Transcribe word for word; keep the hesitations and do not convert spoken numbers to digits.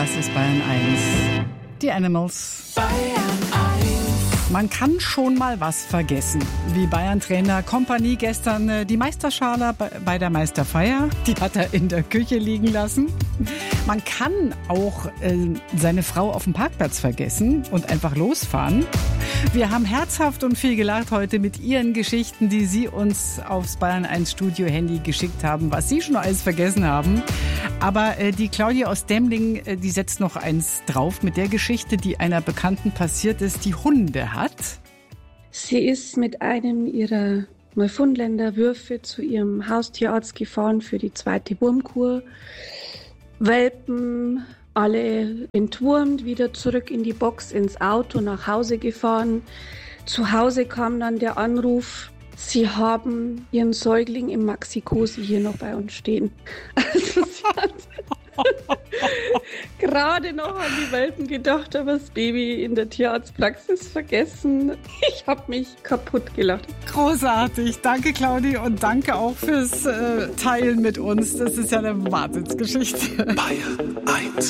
Das ist Bayern eins. Die Animals. Bayern eins. Man kann schon mal was vergessen. Wie Bayern-Trainer Kompany gestern äh, die Meisterschale bei, bei der Meisterfeier. Die hat er in der Küche liegen lassen. Man kann auch äh, seine Frau auf dem Parkplatz vergessen und einfach losfahren. Wir haben herzhaft und viel gelacht heute mit Ihren Geschichten, die Sie uns aufs Bayern eins Studio-Handy geschickt haben, was Sie schon alles vergessen haben. Aber äh, die Claudia aus Demling, äh, die setzt noch eins drauf mit der Geschichte, die einer Bekannten passiert ist, die Hunde hat. Sie ist mit einem ihrer Neufundländer Würfe zu ihrem Haustierarzt gefahren für die zweite Wurmkur. Welpen, alle entwurmt, wieder zurück in die Box, ins Auto, nach Hause gefahren. Zu Hause kam dann der Anruf, sie haben ihren Säugling im Maxi-Cosi hier noch bei uns stehen. Also sie hat gerade noch an die Welpen gedacht, aber das Baby in der Tierarztpraxis vergessen. Ich habe mich kaputt gelacht. Großartig. Danke, Claudi, und danke auch fürs äh, Teilen mit uns. Das ist ja eine Wahnsinnsgeschichte. Bayern eins.